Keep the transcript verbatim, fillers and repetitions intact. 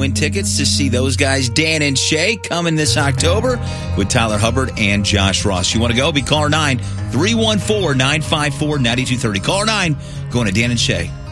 win tickets to see those guys, Dan and Shay, coming this October with Tyler Hubbard and Josh Ross. You want to go? Be caller nine, three one four, nine five four, nine two three zero. Caller nine, going to Dan and Shay.